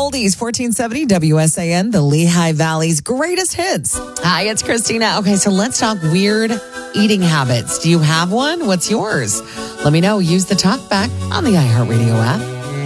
Oldies, 1470 WSAN, the Lehigh Valley's greatest hits. Hi, it's Christina. Okay, so let's talk weird eating habits. Do you have one? What's yours? Let me know. Use the talk back on the iHeartRadio app.